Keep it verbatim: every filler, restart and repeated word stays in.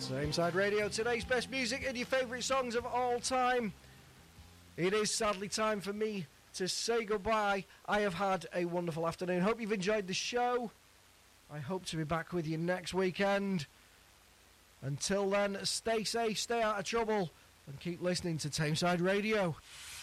Tameside Radio, today's best music and your favourite songs of all time. It is sadly time for me to say goodbye. I have had a wonderful afternoon. Hope you've enjoyed the show. I hope to be back with you next weekend. Until then, stay safe, stay out of trouble, and keep listening to Tameside Radio.